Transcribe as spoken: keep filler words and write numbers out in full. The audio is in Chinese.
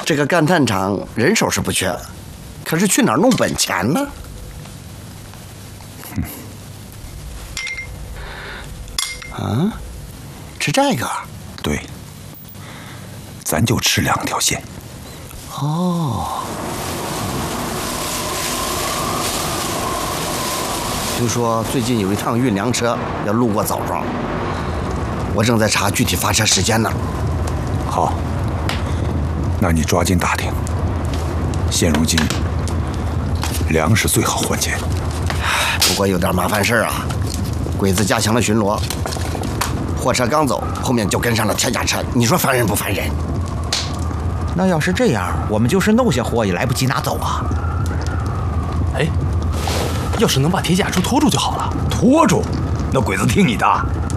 这个干探厂人手是不缺，可是去哪儿弄本钱呢？ 嗯、 啊，吃这个？ 对，咱就吃两条线。 哦。听说最近有一趟运粮车要路过枣庄，我正在查具体发车时间呢。 好，那你抓紧打听。现如今，粮食最好换钱。 不过有点麻烦事儿啊，鬼子加强了巡逻，货车刚走，后面就跟上了铁甲车，你说烦人不烦人？ 那要是这样，我们就是弄些货也来不及拿走啊。 哎，要是能把铁甲车拖住就好了。 拖住？那鬼子听你的？